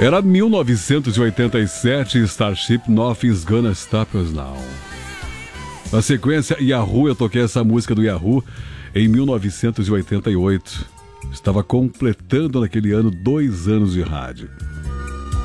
Era 1987, Starship Nothing's Gonna Stop Us Now. Na sequência, Yahoo, eu toquei essa música do Yahoo em 1988. Estava completando naquele ano 2 anos de rádio.